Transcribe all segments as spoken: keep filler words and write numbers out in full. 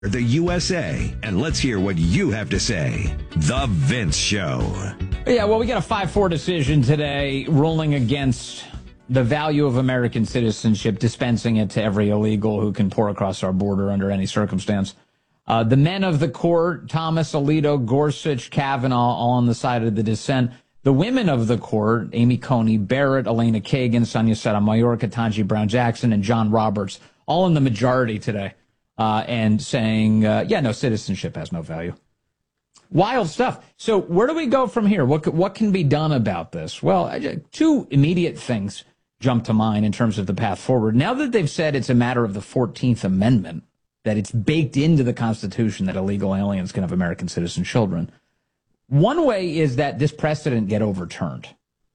the U S A, and let's hear what you have to say. The Vince Show. Yeah, well, we got a five four decision today ruling against the value of American citizenship, dispensing it to every illegal who can pour across our border under any circumstance. Uh, the men of the court, Thomas, Alito, Gorsuch, Kavanaugh, all on the side of the dissent. The women of the court, Amy Coney Barrett, Elena Kagan, Sonia Sotomayor, Ketanji Brown Jackson, and John Roberts, all in the majority today. Uh, and saying, uh, yeah, no, citizenship has no value. Wild stuff. So where do we go from here? What what can be done about this? Well, two immediate things jump to mind in terms of the path forward. Now that they've said it's a matter of the fourteenth Amendment, that it's baked into the Constitution that illegal aliens can have American citizen children, one way is that this precedent get overturned,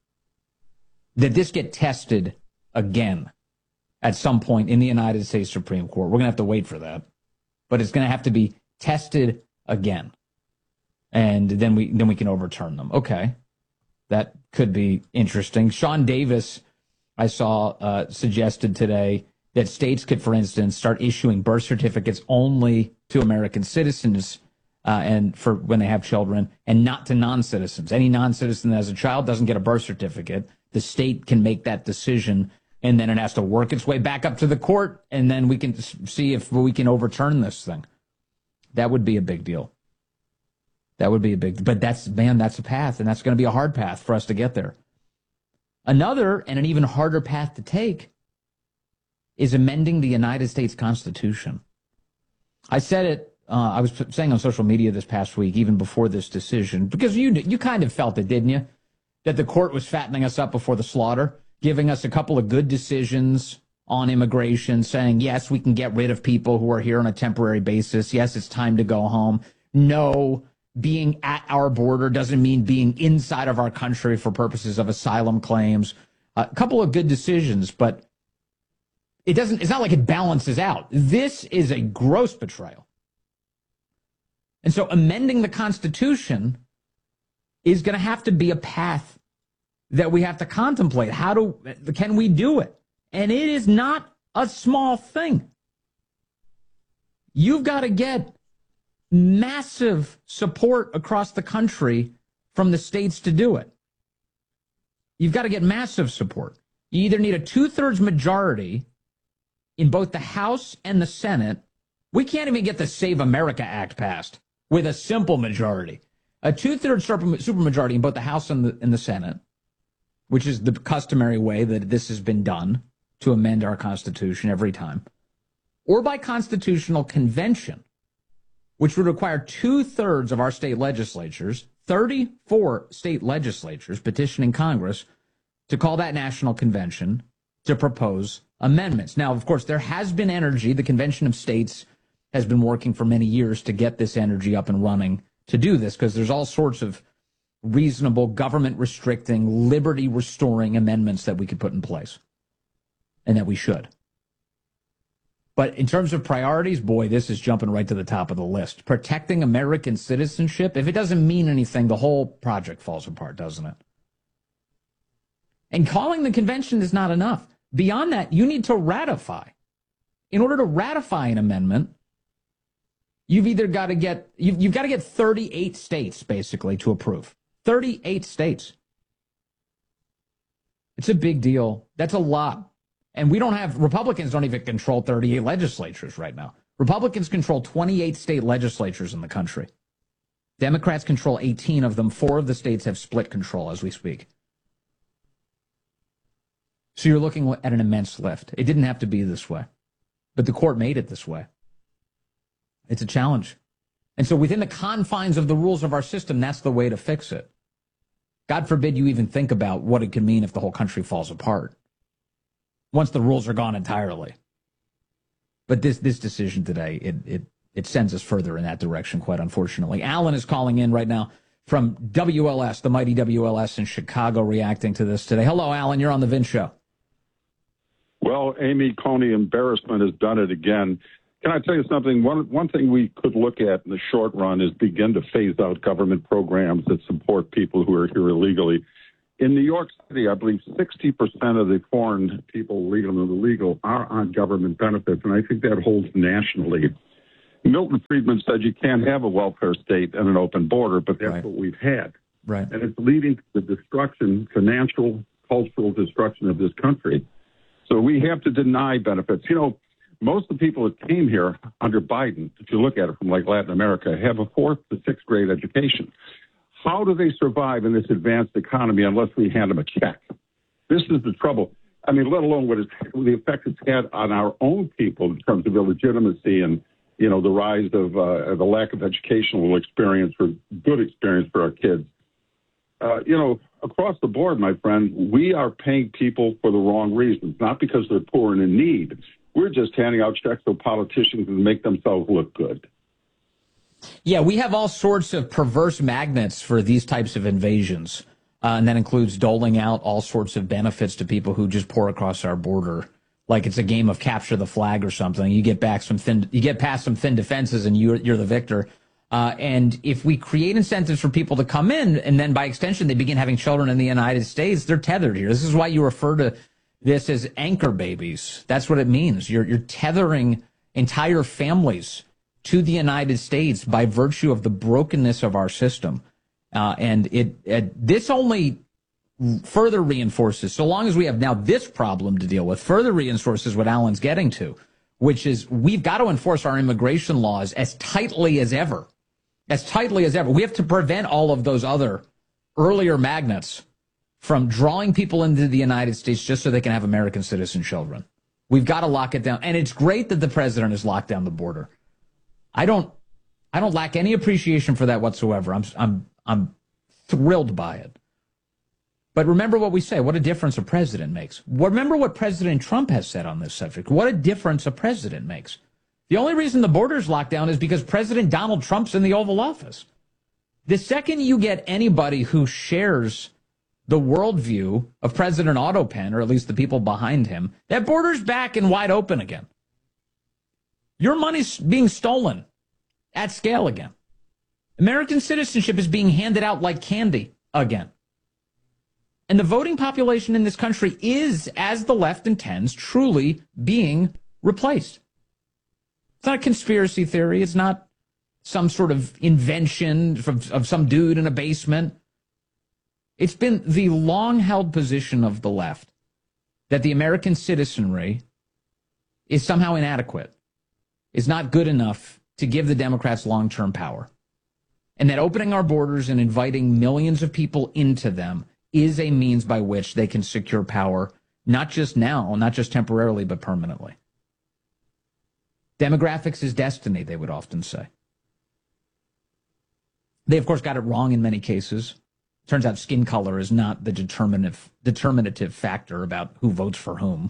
that this get tested again at some point in the United States Supreme Court. We're going to have to wait for that. But it's going to have to be tested again. And then we then we can overturn them. Okay. That could be interesting. Sean Davis, I saw, uh, suggested today that states could, for instance, start issuing birth certificates only to American citizens uh, and for when they have children, and not to non-citizens. Any non-citizen that has a child doesn't get a birth certificate. The state can make that decision, and then it has to work its way back up to the court, and then we can see if we can overturn this thing. That would be a big deal. That would be a big, but that's, man, that's a path, and that's going to be a hard path for us to get there. Another, and an even harder path to take, is amending the United States Constitution. I said it, uh, I was saying on social media this past week, even before this decision, because you you kind of felt it, didn't you? That the court was fattening us up before the slaughter, giving us a couple of good decisions on immigration, saying, yes, we can get rid of people who are here on a temporary basis. Yes, it's time to go home. No, being at our border doesn't mean being inside of our country for purposes of asylum claims. A couple of good decisions, but it doesn't, it's not like it balances out. This is a gross betrayal. And so amending the Constitution is going to have to be a path that we have to contemplate. How do, can we do it? And it is not a small thing. You've got to get massive support across the country from the states to do it. You've got to get massive support. You either need a two-thirds majority in both the House and the Senate. We can't even get the Save America Act passed with a simple majority. A two-thirds supermajority in both the House and the, and the Senate, which is the customary way that this has been done to amend our Constitution every time, or by constitutional convention, which would require two-thirds of our state legislatures, thirty-four state legislatures petitioning Congress to call that national convention to propose amendments. Now, of course, there has been energy. The Convention of States has been working for many years to get this energy up and running to do this, because there's all sorts of reasonable, government-restricting, liberty-restoring amendments that we could put in place, and that we should. But in terms of priorities, boy, this is jumping right to the top of the list. Protecting American citizenship, if it doesn't mean anything, the whole project falls apart, doesn't it? And calling the convention is not enough. Beyond that, you need to ratify. In order to ratify an amendment, you've either got to get, you've, you've got to get thirty-eight states, basically, to approve. thirty-eight states. It's a big deal. That's a lot. And we don't have, Republicans don't even control thirty-eight legislatures right now. Republicans control twenty-eight state legislatures in the country. Democrats control eighteen of them. Four of the states have split control as we speak. So you're looking at an immense lift. It didn't have to be this way, but the court made it this way. It's a challenge. And so within the confines of the rules of our system, that's the way to fix it. God forbid you even think about what it could mean if the whole country falls apart once the rules are gone entirely. But this this decision today, it it it sends us further in that direction, quite unfortunately. Alan is calling in right now from W L S, the mighty W L S in Chicago, reacting to this today. Hello, Alan. You're on the Vince Show. Well, Amy Coney embarrassment has done it again. Can I tell you something? One one thing we could look at in the short run is begin to phase out government programs that support people who are here illegally. In New York City, I believe sixty percent of the foreign people, legal and illegal, are on government benefits, and I think that holds nationally. Milton Friedman said you can't have a welfare state and an open border, but that's right. what we've had. Right. And it's leading to the destruction, financial, cultural destruction of this country. So we have to deny benefits. You know, most of the people that came here under Biden, if you look at it from like Latin America, have a fourth to sixth grade education. How do they survive in this advanced economy unless we hand them a check? This is the trouble. I mean, let alone what it's, the effect it's had on our own people in terms of illegitimacy and, you know, the rise of uh, the lack of educational experience or good experience for our kids. Uh, you know, across the board, my friend, we are paying people for the wrong reasons, not because they're poor and in need. We're just handing out checks so politicians can make themselves look good. Yeah, we have all sorts of perverse magnets for these types of invasions, uh, and that includes doling out all sorts of benefits to people who just pour across our border, like it's a game of capture the flag or something. You get back some thin, you get past some thin defenses, and you're you're the victor. Uh, and if we create incentives for people to come in, and then by extension they begin having children in the United States, they're tethered here. This is why you refer to this as anchor babies. That's what it means. You're you're tethering entire families to the United States by virtue of the brokenness of our system. Uh, and it, it this only further reinforces, so long as we have now this problem to deal with, further reinforces what Alan's getting to, which is we've got to enforce our immigration laws as tightly as ever. As tightly as ever. We have to prevent all of those other earlier magnets from drawing people into the United States just so they can have American citizen children. We've got to lock it down. And it's great that the president has locked down the border. I don't I don't lack any appreciation for that whatsoever. I'm I'm I'm thrilled by it. But remember what we say, what a difference a president makes. Remember what President Trump has said on this subject. What a difference a president makes. The only reason the border's locked down is because President Donald Trump's in the Oval Office. The second you get anybody who shares the worldview of President Otto Penn, or at least the people behind him, that border's back and wide open again. Your money's being stolen at scale again. American citizenship is being handed out like candy again. And the voting population in this country is, as the left intends, truly being replaced. It's not a conspiracy theory. It's not some sort of invention of, of some dude in a basement. It's been the long-held position of the left that the American citizenry is somehow inadequate, is not good enough to give the Democrats long-term power, and that opening our borders and inviting millions of people into them is a means by which they can secure power, not just now, not just temporarily, but permanently. Demographics is destiny, they would often say. They, of course, got it wrong in many cases. Turns out skin color is not the determinative, determinative factor about who votes for whom.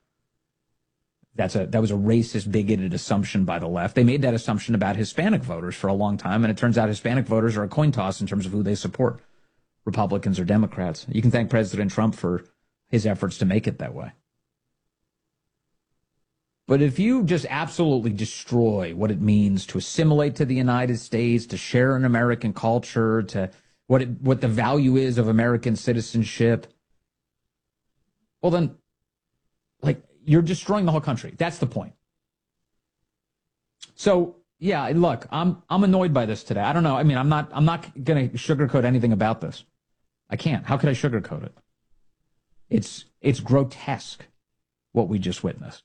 That's a that was a racist, bigoted assumption by the left. They made that assumption about Hispanic voters for a long time, and it turns out Hispanic voters are a coin toss in terms of who they support, Republicans or Democrats. You can thank President Trump for his efforts to make it that way. But if you just absolutely destroy what it means to assimilate to the United States, to share an American culture, to what it, what the value is of American citizenship, well then, like, you're destroying the whole country. That's the point. So, yeah, look, I'm I'm annoyed by this today. I don't know. I mean, I'm not I'm not going to sugarcoat anything about this. I can't. How could I sugarcoat it? It's it's grotesque what we just witnessed.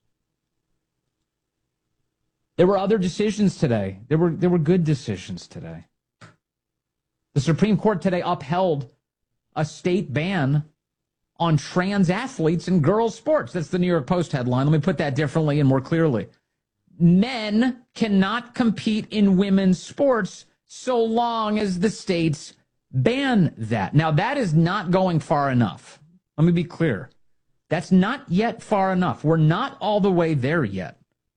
There were other decisions today. There were there were good decisions today. The Supreme Court today upheld a state ban on trans athletes in girls' sports. That's the New York Post headline. Let me put that differently and more clearly. Men cannot compete in women's sports so long as the states ban that. Now, that is not going far enough. Let me be clear. That's not yet far enough. We're not all the way there yet.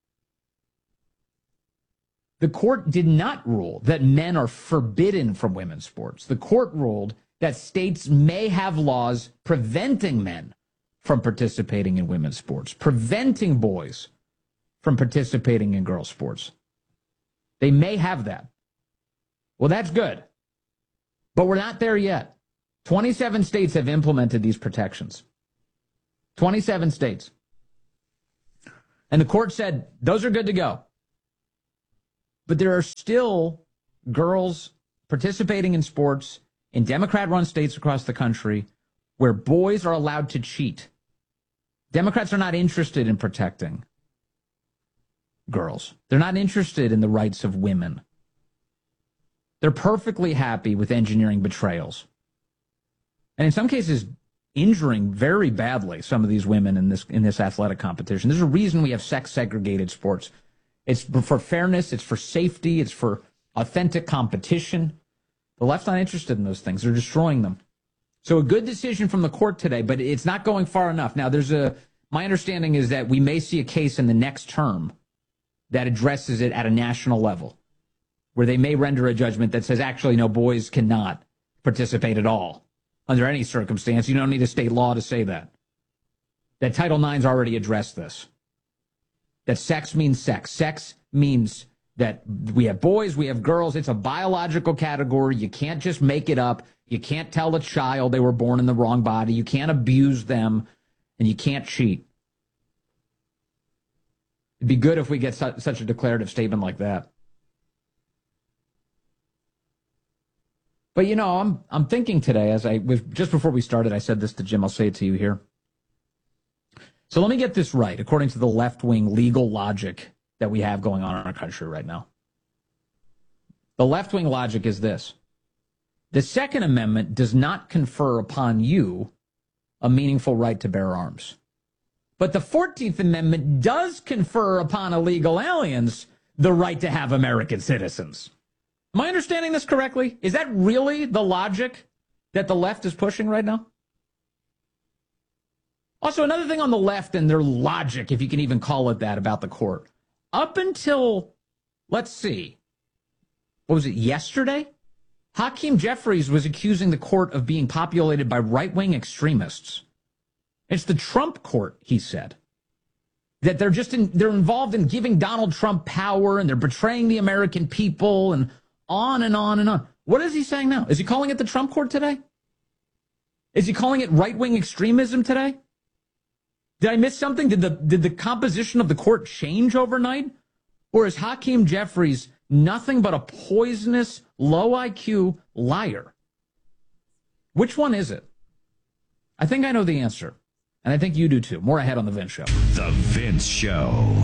The court did not rule that men are forbidden from women's sports. The court ruled that states may have laws preventing men from participating in women's sports, preventing boys from participating in girls' sports. They may have that. Well, that's good. But we're not there yet. twenty-seven states have implemented these protections. twenty-seven states. And the court said, those are good to go. But there are still girls participating in sports in Democrat-run states across the country where boys are allowed to cheat. Democrats are not interested in protecting girls. They're not interested in the rights of women. They're perfectly happy with engineering betrayals. And in some cases, injuring very badly some of these women in this in this athletic competition. There's a reason we have sex-segregated sports. It's for fairness, it's for safety, it's for authentic competition. The left's not interested in those things. They're destroying them. So a good decision from the court today, but it's not going far enough. Now, there's a my understanding is that we may see a case in the next term that addresses it at a national level, where they may render a judgment that says, actually, no, boys cannot participate at all under any circumstance. You don't need a state law to say that. That Title nine's already addressed this. That sex means sex. Sex means that we have boys, we have girls. It's a biological category. You can't just make it up. You can't tell a child they were born in the wrong body. You can't abuse them, and you can't cheat. It'd be good if we get su- such a declarative statement like that. But, you know, I'm I'm thinking today, as I was just before we started, I said this to Jim. I'll say it to you here. So let me get this right, according to the left-wing legal logic that we have going on in our country right now. The left-wing logic is this. The Second Amendment does not confer upon you a meaningful right to bear arms. But the fourteenth Amendment does confer upon illegal aliens the right to have American citizens. Am I understanding this correctly? Is that really the logic that the left is pushing right now? Also, another thing on the left and their logic, if you can even call it that, about the court. Up until, let's see, what was it, yesterday? Hakeem Jeffries was accusing the court of being populated by right-wing extremists. It's the Trump court, he said. That they're just in, they're involved in giving Donald Trump power and they're betraying the American people and on and on and on. What is he saying now? Is he calling it the Trump court today? Is he calling it right-wing extremism today? Did I miss something? Did the did the composition of the court change overnight? Or is Hakeem Jeffries nothing but a poisonous, low I Q liar? Which one is it? I think I know the answer. And I think you do too. More ahead on The Vince Show. The Vince Show.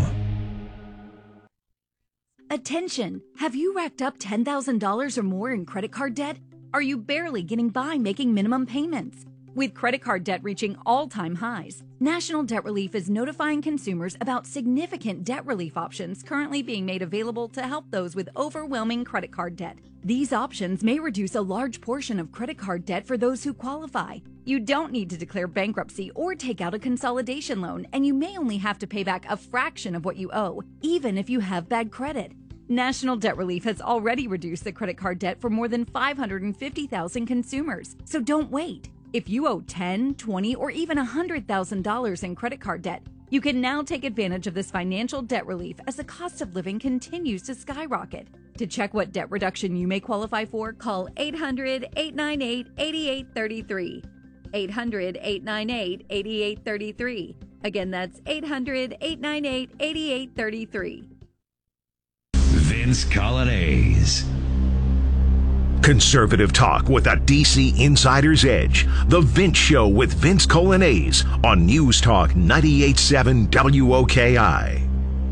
Attention! Have you racked up ten thousand dollars or more in credit card debt? Are you barely getting by making minimum payments? With credit card debt reaching all-time highs, National Debt Relief is notifying consumers about significant debt relief options currently being made available to help those with overwhelming credit card debt. These options may reduce a large portion of credit card debt for those who qualify. You don't need to declare bankruptcy or take out a consolidation loan, and you may only have to pay back a fraction of what you owe, even if you have bad credit. National Debt Relief has already reduced the credit card debt for more than five hundred fifty thousand consumers, so don't wait. If you owe ten thousand dollars, twenty thousand dollars, or even one hundred thousand dollars in credit card debt, you can now take advantage of this financial debt relief as the cost of living continues to skyrocket. To check what debt reduction you may qualify for, call eight hundred, eight nine eight, eight eight three three. eight hundred, eight nine eight, eight eight three three. Again, that's eight hundred, eight nine eight, eight eight three three. Vince Coglianese. Conservative talk with a D C insider's edge. The Vince Show with Vince Coglianese on News Talk ninety-eight point seven W O K I.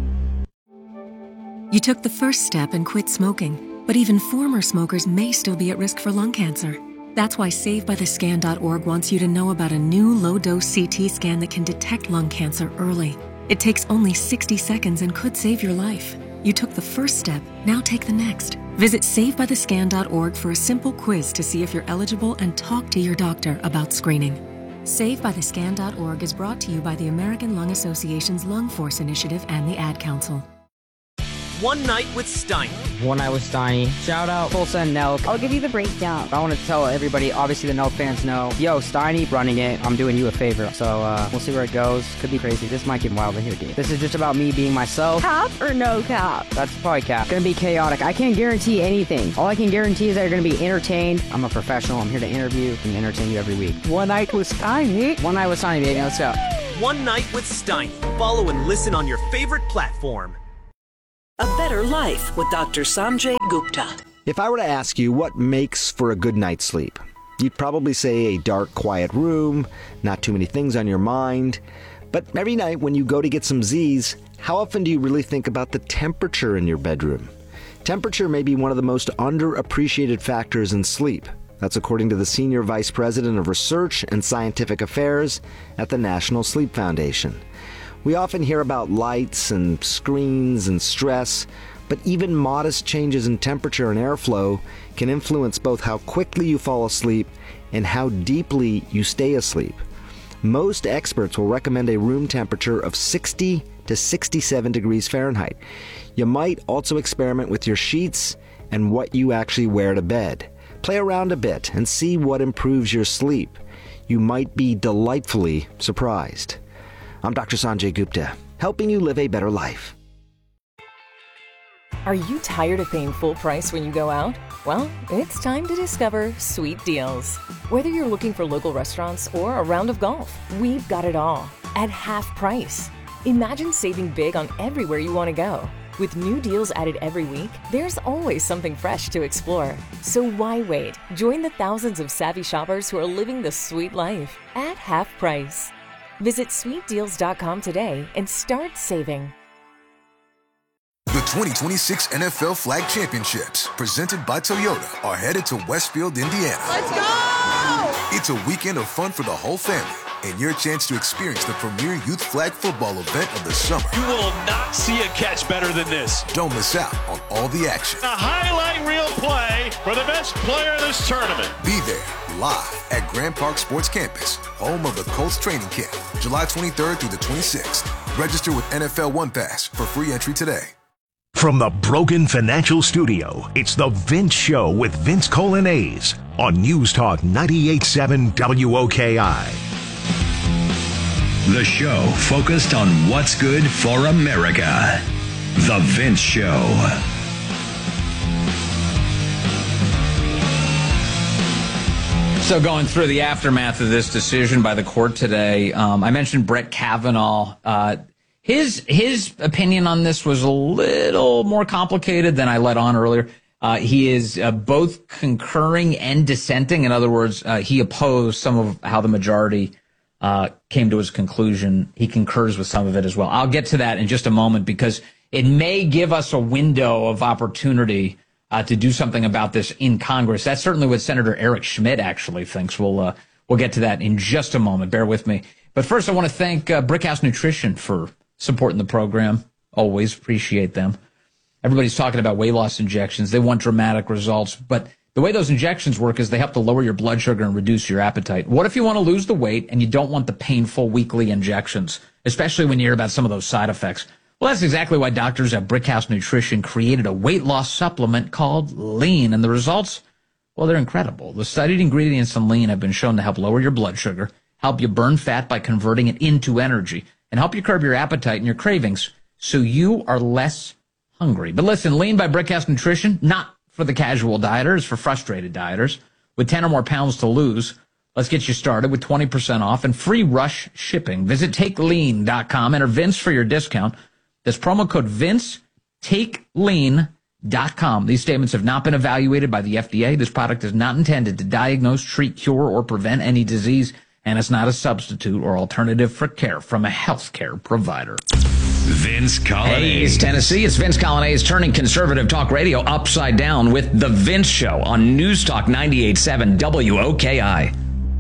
You took the first step and quit smoking, but even former smokers may still be at risk for lung cancer. That's why Save By The Scan dot org wants you to know about a new low-dose C T scan that can detect lung cancer early. It takes only sixty seconds and could save your life. You took the first step, now take the next. Visit Save By The Scan dot org for a simple quiz to see if you're eligible and talk to your doctor about screening. Save By The Scan dot org is brought to you by the American Lung Association's Lung Force Initiative and the Ad Council. One Night with Steiny. One Night with Steiny. Shout out Tulsa and Nelk. I'll give you the breakdown. I want to tell everybody, obviously the Nelk fans know, yo, Steiny running it, I'm doing you a favor. So uh, we'll see where it goes. Could be crazy. This might get wild in here, dude. This is just about me being myself. Cap or no cap? That's probably cap. Gonna be chaotic. I can't guarantee anything. All I can guarantee is that you're gonna be entertained. I'm a professional. I'm here to interview and entertain you every week. One Night with Steiny. One Night with Steiny, baby. Let's go. One Night with Steiny. Follow and listen on your favorite platform. A better better life with Doctor Sanjay Gupta. If I were to ask you what makes for a good night's sleep, you'd probably say a dark, quiet room, not too many things on your mind. But every night when you go to get some Z's, how often do you really think about the temperature in your bedroom? Temperature may be one of the most underappreciated factors in sleep. That's according to the Senior Vice President of Research and Scientific Affairs at the National Sleep Foundation. We often hear about lights and screens and stress, but even modest changes in temperature and airflow can influence both how quickly you fall asleep and how deeply you stay asleep. Most experts will recommend a room temperature of sixty to sixty-seven degrees Fahrenheit. You might also experiment with your sheets and what you actually wear to bed. Play around a bit and see what improves your sleep. You might be delightfully surprised. I'm Doctor Sanjay Gupta, helping you live a better life. Are you tired of paying full price when you go out? Well, it's time to discover Sweet Deals. Whether you're looking for local restaurants or a round of golf, we've got it all at half price. Imagine saving big on everywhere you want to go. With new deals added every week, there's always something fresh to explore. So why wait? Join the thousands of savvy shoppers who are living the sweet life at half price. Visit sweet deals dot com today and start saving. The twenty twenty-six N F L Flag Championships, presented by Toyota, are headed to Westfield, Indiana. Let's go! It's a weekend of fun for the whole family and your chance to experience the premier youth flag football event of the summer. You will not see a catch better than this. Don't miss out on all the action. A highlight reel play for the best player in this tournament. Be there live at Grand Park Sports Campus, home of the Colts training camp, July twenty-third through the twenty-sixth. Register with N F L One Pass for free entry today. From the Brogan Financial Studio, it's The Vince Show with Vince Colanese on News Talk ninety-eight point seven W O K I. The show focused on what's good for America. The Vince Show. So going through the aftermath of this decision by the court today, um, I mentioned Brett Kavanaugh. Uh, his his opinion on this was a little more complicated than I let on earlier. Uh, he is uh, both concurring and dissenting. In other words, uh, he opposed some of how the majority uh, came to his conclusion. He concurs with some of it as well. I'll get to that in just a moment because it may give us a window of opportunity uh, to do something about this in Congress. That's certainly what Senator Eric Schmidt actually thinks. We'll uh, we'll get to that in just a moment. Bear with me. But first, I want to thank uh, Brickhouse Nutrition for supporting the program. Always appreciate them. Everybody's talking about weight loss injections. They want dramatic results. But the way those injections work is they help to lower your blood sugar and reduce your appetite. What if you want to lose the weight and you don't want the painful weekly injections, especially when you hear about some of those side effects? Well, that's exactly why doctors at Brickhouse Nutrition created a weight loss supplement called Lean. And the results, well, they're incredible. The studied ingredients in Lean have been shown to help lower your blood sugar, help you burn fat by converting it into energy, and help you curb your appetite and your cravings so you are less hungry. But listen, Lean by Brickhouse Nutrition, not for the casual dieters, for frustrated dieters. With ten or more pounds to lose, let's get you started with twenty percent off and free rush shipping. Visit take lean dot com, enter Vince for your discount. That's promo code Vince, take lean dot com. These statements have not been evaluated by the F D A. This product is not intended to diagnose, treat, cure, or prevent any disease, and it's not a substitute or alternative for care from a healthcare provider. Vince Colanese. Hey, it's Tennessee. It's Vince Colanese turning conservative talk radio upside down with The Vince Show on News Talk ninety-eight point seven W O K I.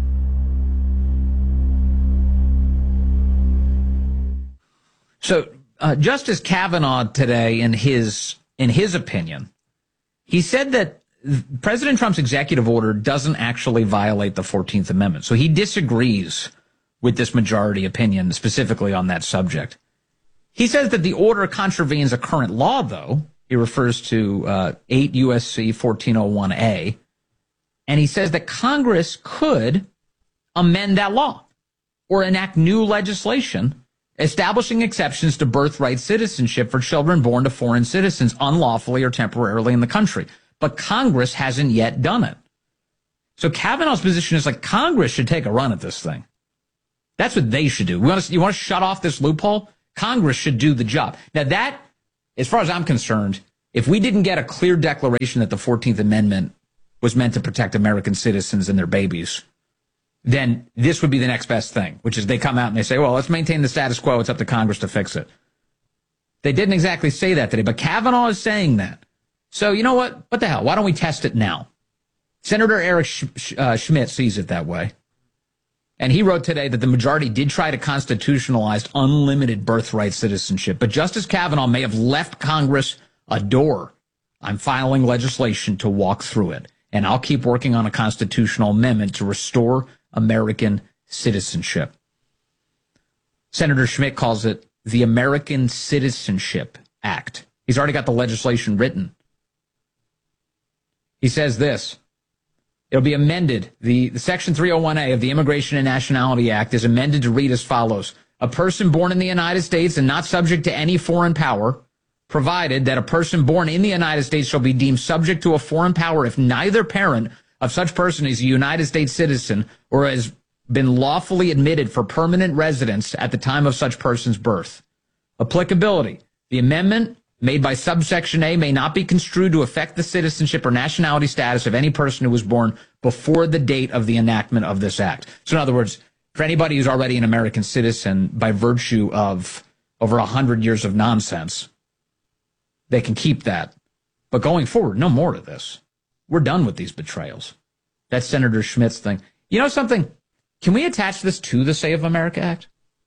So uh, Justice Kavanaugh today, in his in his opinion, he said that President Trump's executive order doesn't actually violate the fourteenth Amendment. So he disagrees with this majority opinion, specifically on that subject. He says that the order contravenes a current law, though. He refers to uh, eight U S C fourteen oh one A. And he says that Congress could amend that law or enact new legislation establishing exceptions to birthright citizenship for children born to foreign citizens unlawfully or temporarily in the country. But Congress hasn't yet done it. So Kavanaugh's position is like Congress should take a run at this thing. That's what they should do. We want to, you want to shut off this loophole? Congress should do the job. Now, that as far as I'm concerned, if we didn't get a clear declaration that the fourteenth Amendment was meant to protect American citizens and their babies, then this would be the next best thing, which is they come out and they say, well, let's maintain the status quo. It's up to Congress to fix it. They didn't exactly say that today, but Kavanaugh is saying that. So you know what? What the hell? Why don't we test it now? Senator Eric Sch- Sch- uh, Schmidt sees it that way. And he wrote today that the majority did try to constitutionalize unlimited birthright citizenship. But Justice Kavanaugh may have left Congress a door. I'm filing legislation to walk through it. And I'll keep working on a constitutional amendment to restore American citizenship. Senator Schmidt calls it the American Citizenship Act. He's already got the legislation written. He says this. It'll be amended. The, the Section three oh one A of the Immigration and Nationality Act is amended to read as follows. A person born in the United States and not subject to any foreign power, provided that a person born in the United States shall be deemed subject to a foreign power if neither parent of such person is a United States citizen or has been lawfully admitted for permanent residence at the time of such person's birth. Applicability. The amendment made by subsection A may not be construed to affect the citizenship or nationality status of any person who was born before the date of the enactment of this act. So in other words, for anybody who's already an American citizen by virtue of over a hundred years of nonsense, they can keep that. But going forward, no more of this. We're done with these betrayals. That's Senator Schmidt's thing. You know something? Can we attach this to the Save America Act?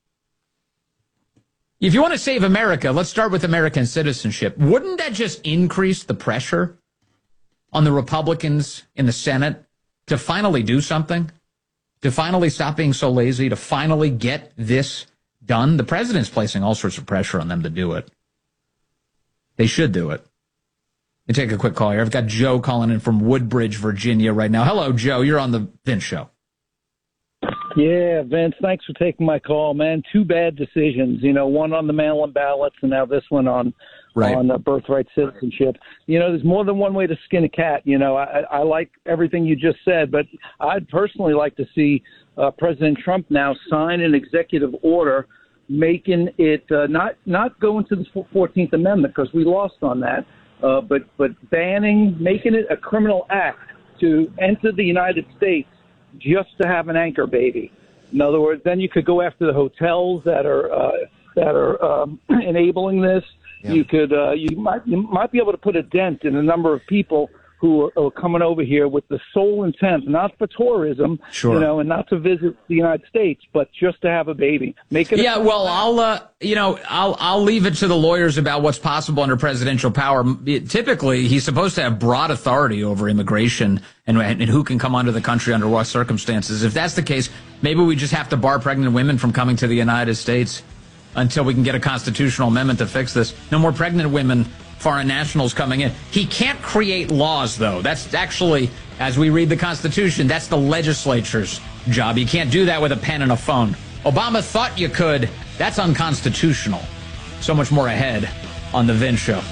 If you want to save America, let's start with American citizenship. Wouldn't that just increase the pressure on the Republicans in the Senate to finally do something? To finally stop being so lazy, to finally get this done? The president's placing all sorts of pressure on them to do it. They should do it. Let me take a quick call here. I've got Joe calling in from Woodbridge, Virginia right now. Hello, Joe. You're on the Vince Show. Yeah, Vince, thanks for taking my call, man. Two bad decisions, you know, one on the mail-in ballots and now this one on right. on uh, birthright citizenship. You know, there's more than one way to skin a cat. You know, I, I like everything you just said, but I'd personally like to see uh, President Trump now sign an executive order making it uh, not not go into the fourteenth Amendment because we lost on that, uh, but, but banning, making it a criminal act to enter the United States just to have an anchor baby. In other words, then you could go after the hotels that are uh, that are um, enabling this. Yeah. You could uh, you might you might be able to put a dent in the number of people who are, are coming over here with the sole intent, not for tourism, sure. you know, and not to visit the United States, but just to have a baby. Make it. Yeah, a- well, I'll uh, you know, I'll I'll leave it to the lawyers about what's possible under presidential power. It, typically, he's supposed to have broad authority over immigration and, and who can come under the country under what circumstances. If that's the case, maybe we just have to bar pregnant women from coming to the United States until we can get a constitutional amendment to fix this. No more pregnant women, foreign nationals coming in. He can't create laws, though. That's actually, as we read the Constitution, that's the legislature's job. You can't do that with a pen and a phone. Obama thought you could. That's unconstitutional. So much more ahead on The Vince Show.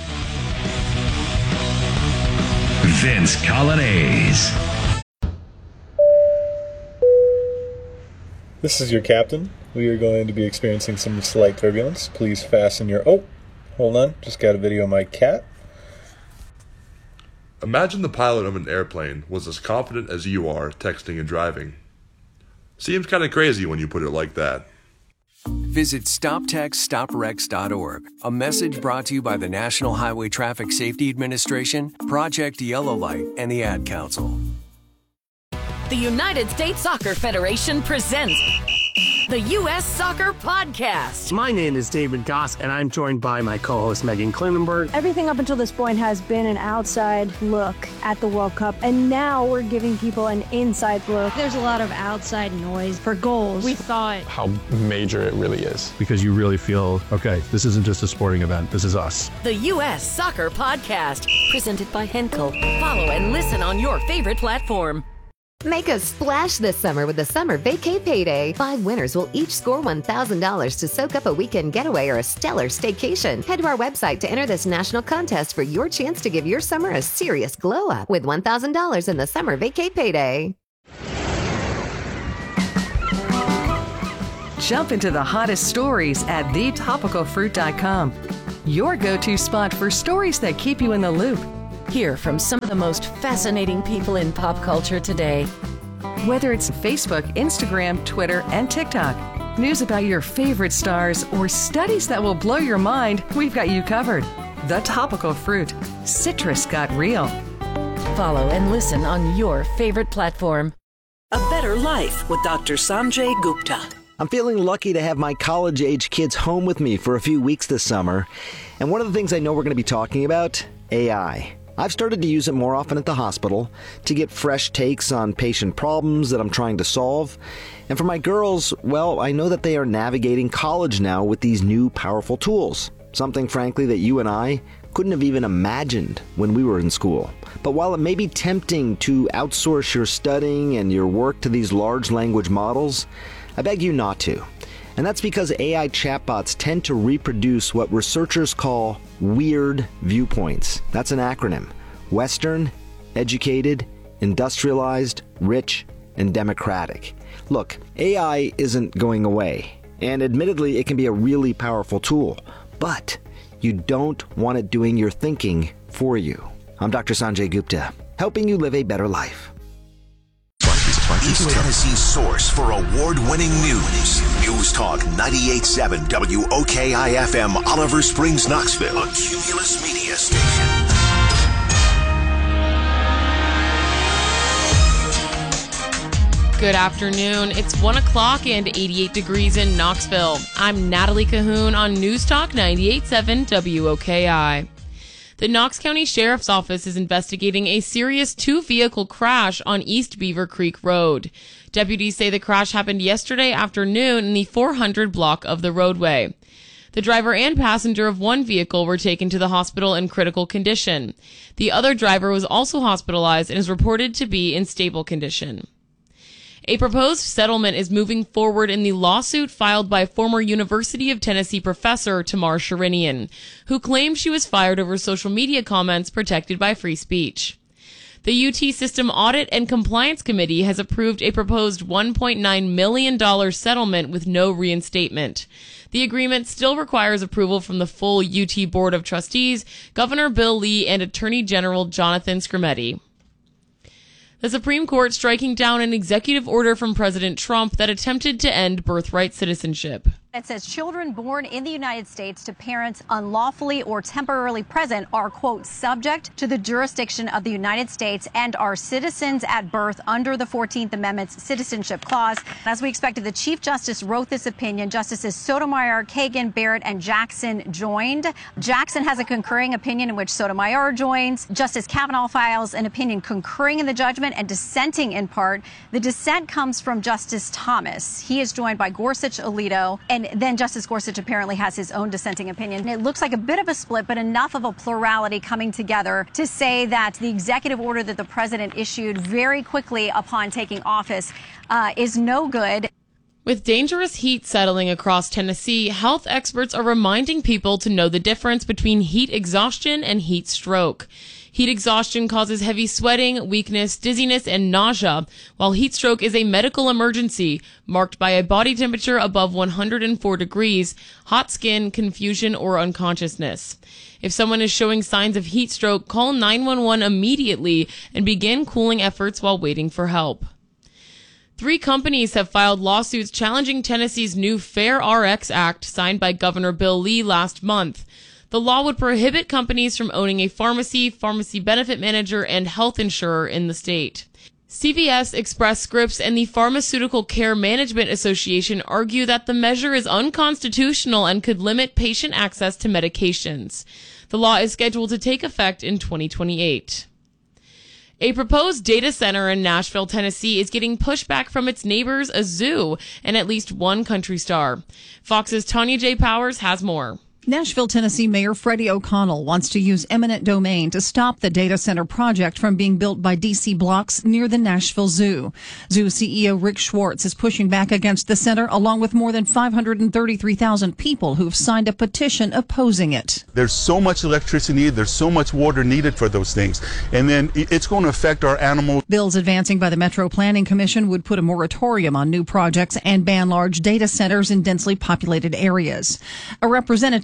Vince Colonnese. This is your captain. We are going to be experiencing some slight turbulence. Please fasten your... Oh, hold on. Just got a video of my cat. Imagine the pilot of an airplane was as confident as you are texting and driving. Seems kind of crazy when you put it like that. Visit stop text stop wrecks dot org. A message brought to you by the National Highway Traffic Safety Administration, Project Yellow Light, and the Ad Council. The United States Soccer Federation presents the U S Soccer Podcast. My name is David Goss, and I'm joined by my co-host Megan Klinenberg. Everything up until this point has been an outside look at the World Cup, and now we're giving people an inside look. There's a lot of outside noise for goals. We thought how major it really is, because you really feel, okay, this isn't just a sporting event, this is us. The U S Soccer Podcast, presented by Henkel. Follow and listen on your favorite platform. Make a splash this summer with the Summer Vacay Payday. Five winners will each score one thousand dollars to soak up a weekend getaway or a stellar staycation. Head to our website to enter this national contest for your chance to give your summer a serious glow up with one thousand dollars in the Summer Vacay Payday. Jump into the hottest stories at the topical fruit dot com. your go-to spot for stories that keep you in the loop. Hear from some of the most fascinating people in pop culture today. Whether it's Facebook, Instagram, Twitter, and TikTok, news about your favorite stars, or studies that will blow your mind, we've got you covered. The Topical Fruit. Citrus got real. Follow and listen on your favorite platform. A Better Life with Doctor Sanjay Gupta. I'm feeling lucky to have my college-age kids home with me for a few weeks this summer. And one of the things I know we're going to be talking about, A I. I've started to use it more often at the hospital to get fresh takes on patient problems that I'm trying to solve. And for my girls, well, I know that they are navigating college now with these new powerful tools. Something, frankly, that you and I couldn't have even imagined when we were in school. But while it may be tempting to outsource your studying and your work to these large language models, I beg you not to. And that's because A I chatbots tend to reproduce what researchers call weird viewpoints. That's an acronym. Western, educated, industrialized, rich, and democratic. Look, A I isn't going away. And admittedly, it can be a really powerful tool. But you don't want it doing your thinking for you. I'm Doctor Sanjay Gupta, helping you live a better life. East Tennessee's source for award-winning news. News Talk ninety-eight point seven W O K I F M, Oliver Springs, Knoxville. A Cumulus Media Station. Good afternoon. It's one o'clock and eighty-eight degrees in Knoxville. I'm Natalie Cahoon on News Talk ninety-eight point seven W O K I. The Knox County Sheriff's Office is investigating a serious two-vehicle crash on East Beaver Creek Road. Deputies say the crash happened yesterday afternoon in the four hundred block of the roadway. The driver and passenger of one vehicle were taken to the hospital in critical condition. The other driver was also hospitalized and is reported to be in stable condition. A proposed settlement is moving forward in the lawsuit filed by former University of Tennessee professor Tamar Sherinian, who claims she was fired over social media comments protected by free speech. The U T System Audit and Compliance Committee has approved a proposed one point nine million dollars settlement with no reinstatement. The agreement still requires approval from the full U T Board of Trustees, Governor Bill Lee, and Attorney General Jonathan Skrmetti. The Supreme Court striking down an executive order from President Trump that attempted to end birthright citizenship. It says children born in the United States to parents unlawfully or temporarily present are, quote, subject to the jurisdiction of the United States and are citizens at birth under the fourteenth Amendment's Citizenship Clause. As we expected, the Chief Justice wrote this opinion. Justices Sotomayor, Kagan, Barrett, and Jackson joined. Jackson has a concurring opinion in which Sotomayor joins. Justice Kavanaugh files an opinion concurring in the judgment and dissenting in part. The dissent comes from Justice Thomas. He is joined by Gorsuch, Alito, and And then Justice Gorsuch apparently has his own dissenting opinion. It looks like a bit of a split, but enough of a plurality coming together to say that the executive order that the president issued very quickly upon taking office uh, is no good. With dangerous heat settling across Tennessee, health experts are reminding people to know the difference between heat exhaustion and heat stroke. Heat exhaustion causes heavy sweating, weakness, dizziness, and nausea, while heat stroke is a medical emergency marked by a body temperature above one hundred four degrees, hot skin, confusion, or unconsciousness. If someone is showing signs of heat stroke, call nine one one immediately and begin cooling efforts while waiting for help. Three companies have filed lawsuits challenging Tennessee's new Fair R X Act signed by Governor Bill Lee last month. The law would prohibit companies from owning a pharmacy, pharmacy benefit manager, and health insurer in the state. C V S, Express Scripts, and the Pharmaceutical Care Management Association argue that the measure is unconstitutional and could limit patient access to medications. The law is scheduled to take effect in twenty twenty-eight. A proposed data center in Nashville, Tennessee is getting pushback from its neighbors, a zoo, and at least one country star. Fox's Tanya J. Powers has more. Nashville, Tennessee Mayor Freddie O'Connell wants to use eminent domain to stop the data center project from being built by D C Blocks near the Nashville Zoo. Zoo C E O Rick Schwartz is pushing back against the center, along with more than five hundred thirty-three thousand people who've signed a petition opposing it. There's so much electricity, there's so much water needed for those things, and then it's going to affect our animals. Bills advancing by the Metro Planning Commission would put a moratorium on new projects and ban large data centers in densely populated areas. A representative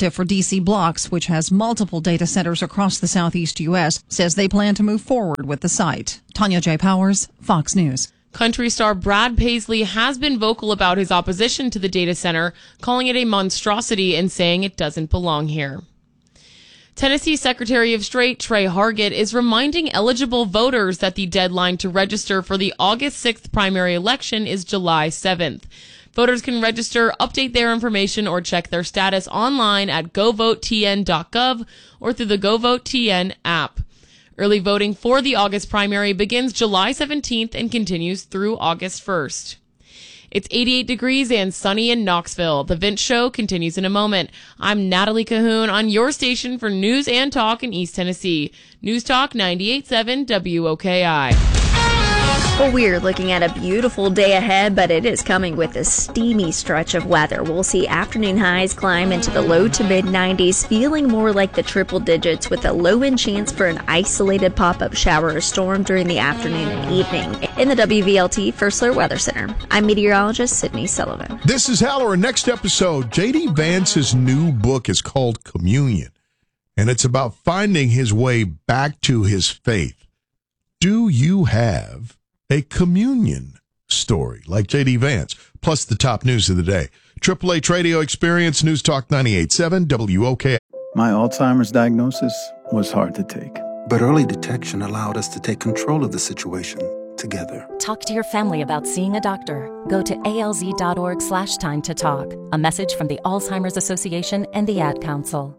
representative for D C Blocks, which has multiple data centers across the southeast U S, says they plan to move forward with the site. Tanya J. Powers, Fox News. Country star Brad Paisley has been vocal about his opposition to the data center, calling it a monstrosity and saying it doesn't belong here. Tennessee Secretary of State Trey Hargett is reminding eligible voters that the deadline to register for the August sixth primary election is July seventh. Voters can register, update their information, or check their status online at go vote t n dot gov or through the GoVoteTN app. Early voting for the August primary begins July seventeenth and continues through August first. It's eighty-eight degrees and sunny in Knoxville. The Vince Show continues in a moment. I'm Natalie Cahoon on your station for news and talk in East Tennessee. News Talk ninety-eight point seven W O K I. Well, we're looking at a beautiful day ahead, but it is coming with a steamy stretch of weather. We'll see afternoon highs climb into the low to mid nineties, feeling more like the triple digits with a low-end chance for an isolated pop-up shower or storm during the afternoon and evening. In the W V L T First Alert Weather Center, I'm meteorologist Sydney Sullivan. This is Halloran. Next episode, J D. Vance's new book is called Communion, and it's about finding his way back to his faith. Do you have a communion story like J D. Vance, plus the top news of the day? Triple H Radio Experience, News Talk ninety-eight point seven W O K. My Alzheimer's diagnosis was hard to take, but early detection allowed us to take control of the situation together. Talk to your family about seeing a doctor. Go to alz.org slash time to talk. A message from the Alzheimer's Association and the Ad Council.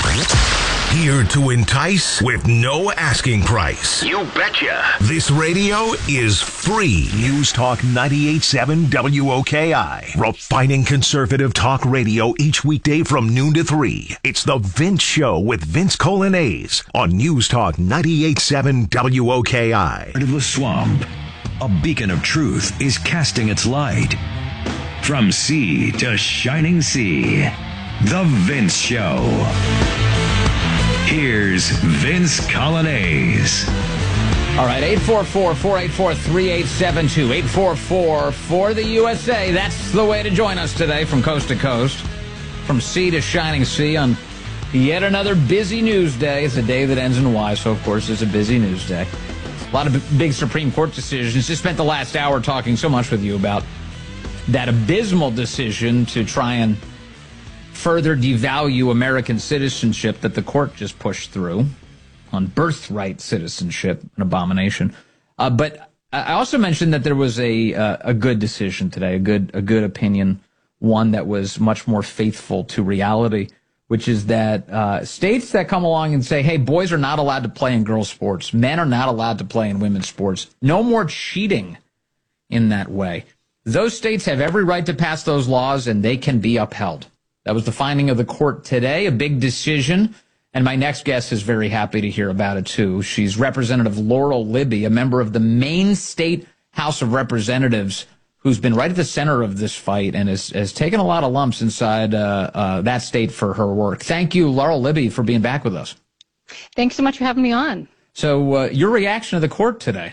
Here to entice with no asking price. You betcha. This radio is free. News Talk ninety-eight point seven W O K I. Refining conservative talk radio each weekday from noon to three. It's The Vince Show with Vince Colanese on News Talk ninety-eight point seven W O K I. Of the swamp, a beacon of truth is casting its light. From sea to shining sea, The Vince Show. Here's Vince Colanese. All right, eight four four, four eight four, three eight seven two, eight four four for the U S A. That's the way to join us today from coast to coast, from sea to shining sea on yet another busy news day. It's a day that ends in Y, so of course it's a busy news day. A lot of big Supreme Court decisions. Just spent the last hour talking so much with you about that abysmal decision to try and further devalue American citizenship that the court just pushed through on birthright citizenship, an abomination. Uh, but I also mentioned that there was a uh, a good decision today, a good a good opinion, one that was much more faithful to reality, which is that uh, states that come along and say, hey, boys are not allowed to play in girls' sports, men are not allowed to play in women's sports, no more cheating in that way. Those states have every right to pass those laws, and they can be upheld. That was the finding of the court today, a big decision, and my next guest is very happy to hear about it, too. She's Representative Laurel Libby, a member of the Maine State House of Representatives, who's been right at the center of this fight and has, has taken a lot of lumps inside uh, uh, that state for her work. Thank you, Laurel Libby, for being back with us. Thanks so much for having me on. So uh, your reaction to the court today?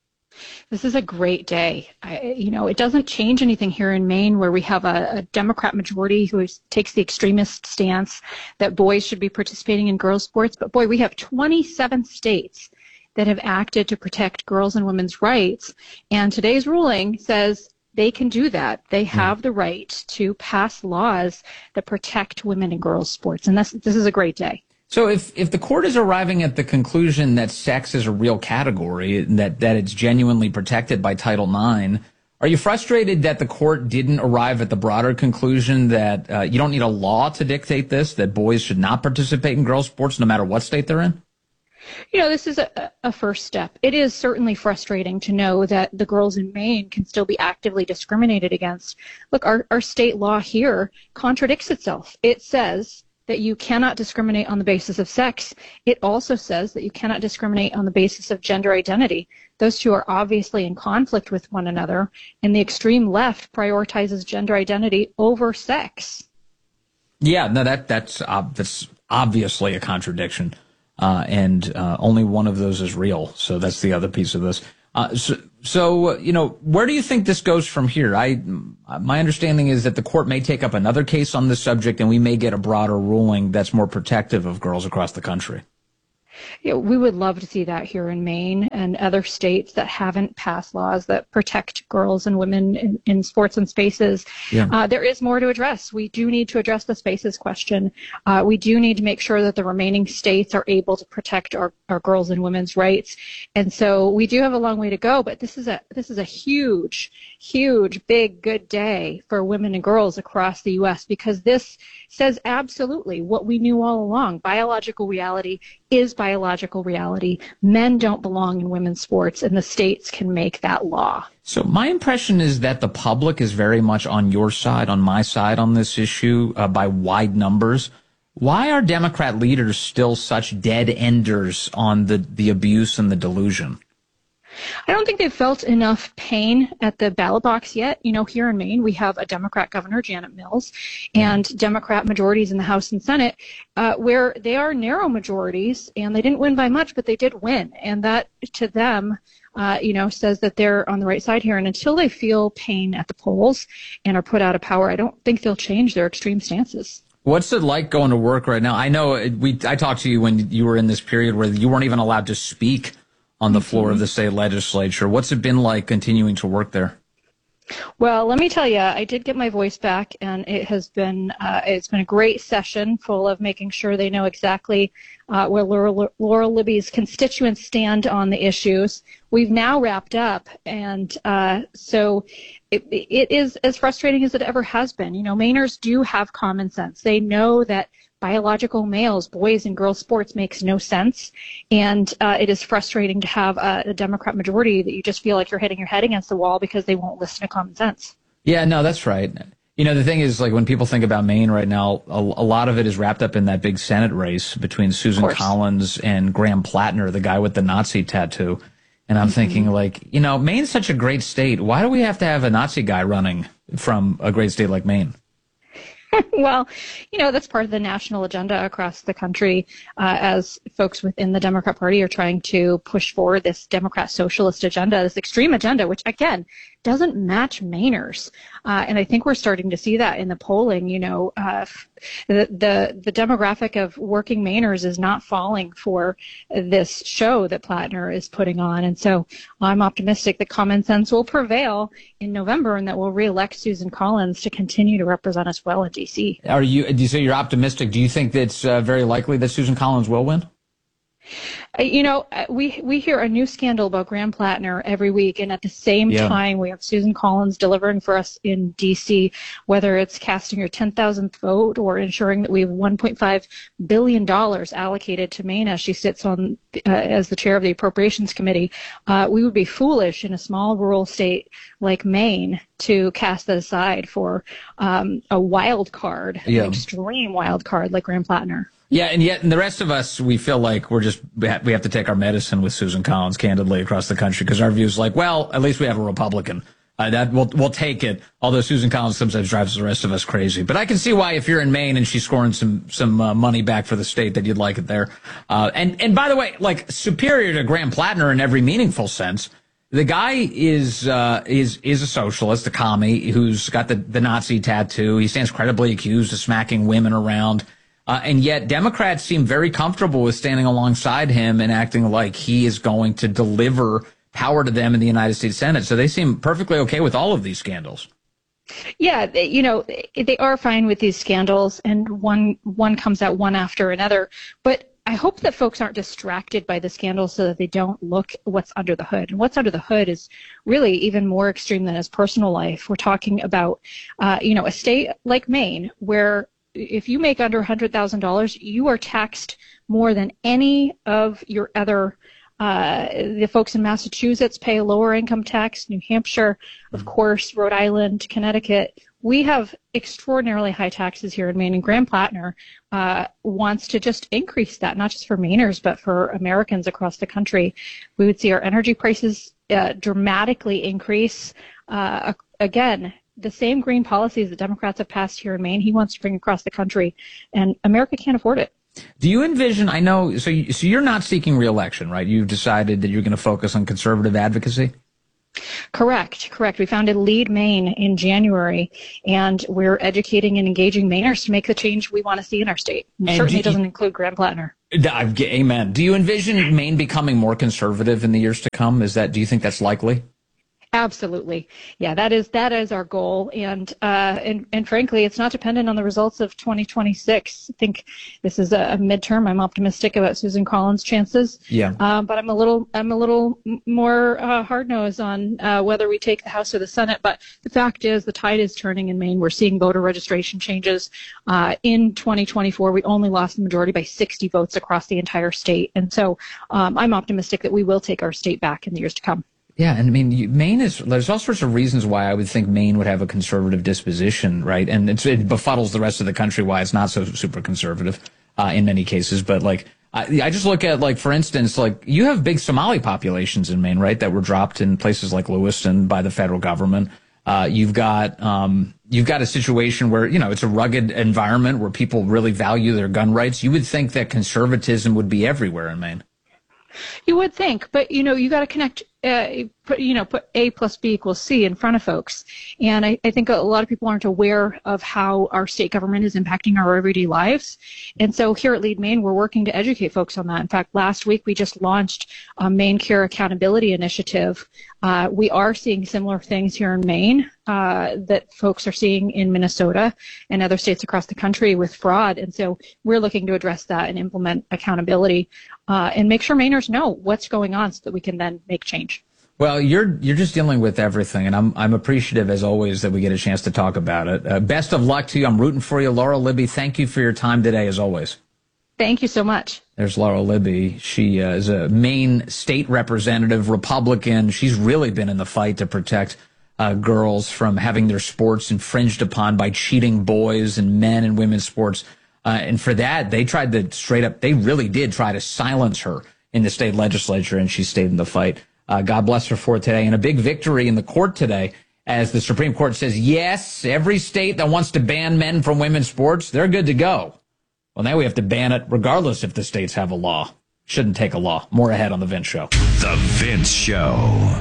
This is a great day. I, you know, it doesn't change anything here in Maine, where we have a, a Democrat majority who is, takes the extremist stance that boys should be participating in girls' sports. But boy, we have twenty-seven states that have acted to protect girls' and women's rights. And today's ruling says they can do that. They have the right to pass laws that protect women and girls' sports. And this, this is a great day. So if, if the court is arriving at the conclusion that sex is a real category, that, that it's genuinely protected by Title nine, are you frustrated that the court didn't arrive at the broader conclusion that uh, you don't need a law to dictate this, that boys should not participate in girls' sports no matter what state they're in? You know, this is a, a first step. It is certainly frustrating to know that the girls in Maine can still be actively discriminated against. Look, our, our state law here contradicts itself. It says that you cannot discriminate on the basis of sex. It also says that you cannot discriminate on the basis of gender identity. Those two are obviously in conflict with one another, and the extreme left prioritizes gender identity over sex. Yeah, no, that that's uh, that's obviously a contradiction, uh, and uh, only one of those is real. So that's the other piece of this. Uh, so So, you know, where do you think this goes from here? I, my understanding is that the court may take up another case on this subject, and we may get a broader ruling that's more protective of girls across the country. Yeah, we would love to see that here in Maine and other states that haven't passed laws that protect girls and women in, in sports and spaces. Yeah. Uh, there is more to address. We do need to address the spaces question. Uh, we do need to make sure that the remaining states are able to protect our, our girls and women's rights. And so we do have a long way to go, but this is a this is a huge, huge, big, good day for women and girls across the U S because this says absolutely what we knew all along. Biological reality is biological reality. Men don't belong in women's sports, and the states can make that law. So my impression is that the public is very much on your side, on my side on this issue uh, by wide numbers. Why are Democrat leaders still such dead enders on the, the abuse and the delusion? I don't think they've felt enough pain at the ballot box yet. You know, here in Maine, we have a Democrat governor, Janet Mills, and Democrat majorities in the House and Senate, uh, where they are narrow majorities, and they didn't win by much, but they did win. And that, to them, uh, you know, says that they're on the right side here. And until they feel pain at the polls and are put out of power, I don't think they'll change their extreme stances. What's it like going to work right now? I know we. I talked to you when you were in this period where you weren't even allowed to speak on the floor of the state legislature. What's it been like continuing to work there? Well, let me tell you, I did get my voice back, and it has been uh, it's been a great session full of making sure they know exactly uh, where Laura, Laura Libby's constituents stand on the issues. We've now wrapped up, and uh, so it, it is as frustrating as it ever has been. You know, Mainers do have common sense. They know that biological males, boys and girls sports makes no sense. And uh, it is frustrating to have a, a Democrat majority that you just feel like you're hitting your head against the wall because they won't listen to common sense. Yeah, no, that's right. You know, the thing is, like, when people think about Maine right now, a, a lot of it is wrapped up in that big Senate race between Susan Collins and Graham Plattner, the guy with the Nazi tattoo. And I'm mm-hmm. thinking, like, you know, Maine's such a great state. Why do we have to have a Nazi guy running from a great state like Maine? Well, you know, that's part of the national agenda across the country uh, as folks within the Democrat Party are trying to push forward this Democrat socialist agenda, this extreme agenda, which, again, doesn't match Mainers. Uh, and I think we're starting to see that in the polling. You know, uh, the, the the demographic of working Mainers is not falling for this show that Plattner is putting on. And so I'm optimistic that common sense will prevail in November and that we'll reelect Susan Collins to continue to represent us well in D C. Are you, do you say you're optimistic? Do you think that it's uh, very likely that Susan Collins will win? You know, we we hear a new scandal about Graham Plattner every week, and at the same yeah. time, we have Susan Collins delivering for us in D C, whether it's casting her ten thousandth vote or ensuring that we have one point five billion dollars allocated to Maine as she sits on uh, as the chair of the Appropriations Committee. Uh, we would be foolish in a small rural state like Maine to cast that aside for um, a wild card, yeah. an extreme wild card like Graham Plattner. Yeah, and yet and the rest of us, we feel like we're just we have to take our medicine with Susan Collins, candidly, across the country, because our view is like, well, at least we have a Republican. Uh, that we'll we'll take it. Although Susan Collins sometimes drives the rest of us crazy, but I can see why, if you're in Maine and she's scoring some some uh, money back for the state, that you'd like it there. Uh, and and by the way, like, superior to Graham Plattner in every meaningful sense. The guy is uh, is is a socialist, a commie who's got the the Nazi tattoo. He stands credibly accused of smacking women around. Uh, and yet Democrats seem very comfortable with standing alongside him and acting like he is going to deliver power to them in the United States Senate. So they seem perfectly okay with all of these scandals. Yeah, they, you know, they are fine with these scandals, and one one comes out one after another. But I hope that folks aren't distracted by the scandals so that they don't look what's under the hood. And what's under the hood is really even more extreme than his personal life. We're talking about, uh, you know, a state like Maine where if you make under one hundred thousand dollars, you are taxed more than any of your other, uh, the folks in Massachusetts pay a lower income tax, New Hampshire, of course, Rhode Island, Connecticut. We have extraordinarily high taxes here in Maine, and Graham Plattner uh, wants to just increase that, not just for Mainers, but for Americans across the country. We would see our energy prices uh, dramatically increase. Uh, again, the same green policies that Democrats have passed here in Maine, he wants to bring across the country, and America can't afford it. Do you envision, I know, so, you, so you're not seeking re-election, right? You've decided that you're going to focus on conservative advocacy? Correct, correct. We founded Lead Maine in January, and we're educating and engaging Mainers to make the change we want to see in our state. And certainly do you, doesn't include Grand Platner. Amen. Do you envision Maine becoming more conservative in the years to come? Is that? Do you think that's likely? Absolutely. Yeah, that is that is our goal. And uh, and, and frankly, it's not dependent on the results of twenty twenty-six. I think this is a, a midterm. I'm optimistic about Susan Collins' chances. Yeah. Uh, but I'm a little I'm a little more uh, hard-nosed on uh, whether we take the House or the Senate. But the fact is, the tide is turning in Maine. We're seeing voter registration changes. Uh, in twenty twenty-four, we only lost the majority by sixty votes across the entire state. And so um, I'm optimistic that we will take our state back in the years to come. Yeah, and I mean, you, Maine is, there's all sorts of reasons why I would think Maine would have a conservative disposition, right? And it's, it befuddles the rest of the country why it's not so super conservative uh, in many cases. But, like, I, I just look at, like, for instance, like, you have big Somali populations in Maine, right, that were dropped in places like Lewiston by the federal government. Uh, you've got um, you've got a situation where, you know, it's a rugged environment where people really value their gun rights. You would think that conservatism would be everywhere in Maine. You would think, but, you know, you got to connect, uh, put, you know, put A plus B equals C in front of folks. And I, I think a lot of people aren't aware of how our state government is impacting our everyday lives. And so here at Lead Maine, we're working to educate folks on that. In fact, last week we just launched a Maine Care Accountability Initiative. Uh, we are seeing similar things here in Maine uh, that folks are seeing in Minnesota and other states across the country with fraud. And so we're looking to address that and implement accountability uh, and make sure Mainers know what's going on so that we can then make change. Well, you're you're just dealing with everything, and I'm I'm appreciative as always that we get a chance to talk about it. Uh, best of luck to you. I'm rooting for you, Laura Libby. Thank you for your time today, as always. Thank you so much. There's Laura Libby. She uh, is a Maine state representative, Republican. She's really been in the fight to protect uh, girls from having their sports infringed upon by cheating boys and men in women's sports. Uh, and for that, they tried to straight up, they really did try to silence her in the state legislature, and she stayed in the fight. Uh, God bless her for it today. And a big victory in the court today as the Supreme Court says, yes, every state that wants to ban men from women's sports, they're good to go. Well, now we have to ban it regardless if the states have a law. Shouldn't take a law. More ahead on The Vince Show. The Vince Show.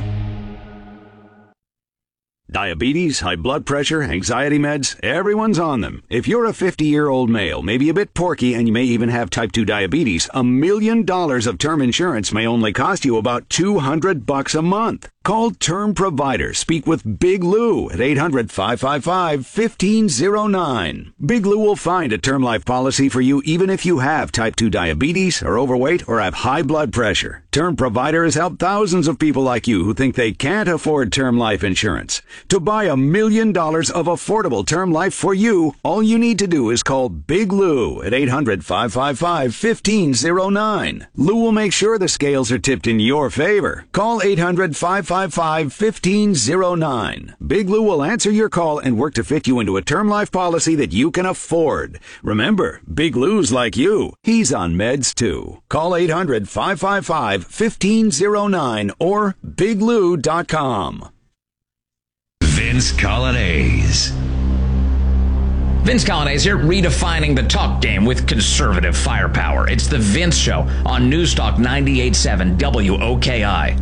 Diabetes, high blood pressure, anxiety meds, everyone's on them. If you're a fifty-year-old male, maybe a bit porky, and you may even have type two diabetes, a million dollars of term insurance may only cost you about two hundred bucks a month. Call Term Provider. Speak with Big Lou at eight hundred, five five five, one five zero nine. Big Lou will find a term life policy for you even if you have type two diabetes, are overweight, or have high blood pressure. Term Provider has helped thousands of people like you who think they can't afford term life insurance. To buy a million dollars of affordable term life for you, all you need to do is call Big Lou at eight hundred, five five five, one five zero nine. Lou will make sure the scales are tipped in your favor. Call eight hundred, five five five, one five zero nine. Big Lou will answer your call and work to fit you into a term life policy that you can afford. Remember, Big Lou's like you. He's on meds too. Call eight hundred, five five five, one five zero nine or big lou dot com. Vince Colonnese. Vince Colonnese here, redefining the talk game with conservative firepower. It's The Vince Show on News Talk ninety-eight point seven W O K I.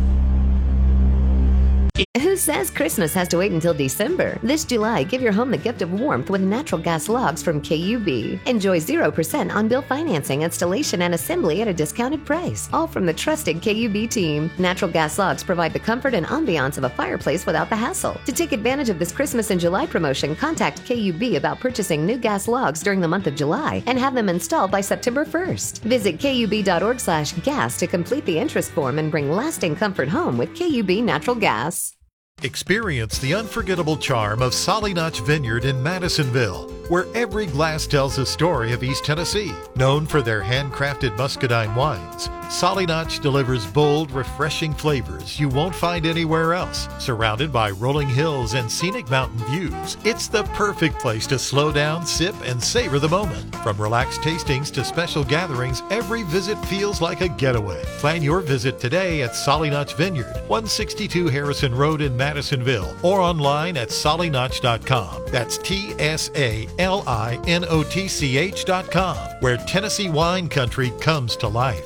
Who says Christmas has to wait until December? This July, give your home the gift of warmth with natural gas logs from K U B. Enjoy zero percent on-bill financing, installation, and assembly at a discounted price. All from the trusted K U B team. Natural gas logs provide the comfort and ambiance of a fireplace without the hassle. To take advantage of this Christmas in July promotion, contact K U B about purchasing new gas logs during the month of July and have them installed by September first. Visit kub.org slash gas to complete the interest form and bring lasting comfort home with K U B Natural Gas. Experience the unforgettable charm of Solly Notch Vineyard in Madisonville, where every glass tells a story of East Tennessee. Known for their handcrafted muscadine wines, Solly Notch delivers bold, refreshing flavors you won't find anywhere else. Surrounded by rolling hills and scenic mountain views, it's the perfect place to slow down, sip, and savor the moment. From relaxed tastings to special gatherings, every visit feels like a getaway. Plan your visit today at Solly Notch Vineyard, one sixty-two Harrison Road in Madisonville, or online at solly notch dot com. That's T S A L I N O T C H dot com, where Tennessee wine country comes to life. Go to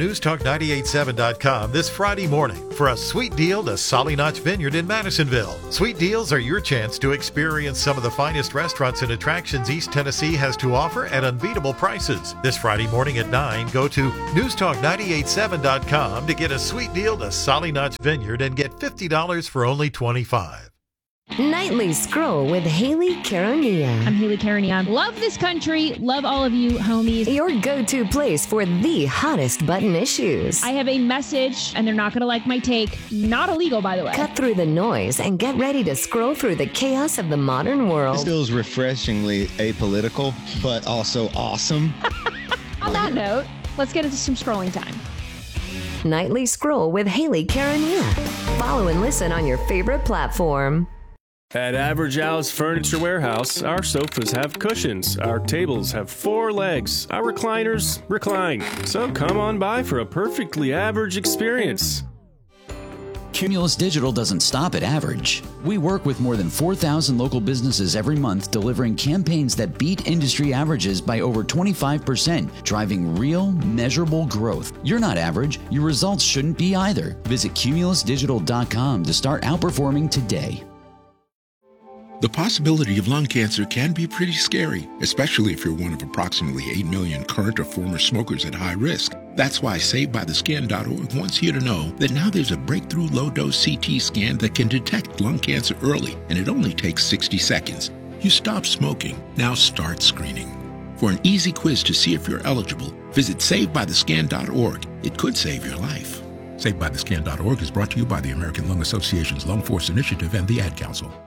news talk nine eight seven dot com this Friday morning for a sweet deal to Solly Notch Vineyard in Madisonville. Sweet deals are your chance to experience some of the finest restaurants and attractions East Tennessee has to offer at unbeatable prices. This Friday morning at nine, go to news talk nine eight seven dot com to get a sweet deal to Solly Notch Vineyard and get fifty dollars for only twenty-five dollars. Nightly Scroll with Haley Caronia. I'm Haley Caronia. Love this country. Love all of you, homies. Your go-to place for the hottest button issues. I have a message, and they're not going to like my take. Not illegal, by the way. Cut through the noise and get ready to scroll through the chaos of the modern world. This feels refreshingly apolitical, but also awesome. On that note, let's get into some scrolling time. Nightly Scroll with Haley Caronia. Follow and listen on your favorite platform. At Average Al's Furniture Warehouse, our sofas have cushions, our tables have four legs, our recliners recline. So come on by for a perfectly average experience. Cumulus Digital doesn't stop at average. We work with more than four thousand local businesses every month, delivering campaigns that beat industry averages by over twenty-five percent, driving real, measurable growth. You're not average. Your results shouldn't be either. Visit cumulus digital dot com to start outperforming today. The possibility of lung cancer can be pretty scary, especially if you're one of approximately eight million current or former smokers at high risk. That's why saved by the scan dot org wants you to know that now there's a breakthrough low-dose C T scan that can detect lung cancer early, and it only takes sixty seconds. You stop smoking, now start screening. For an easy quiz to see if you're eligible, visit saved by the scan dot org. It could save your life. saved by the scan dot org is brought to you by the American Lung Association's Lung Force Initiative and the Ad Council.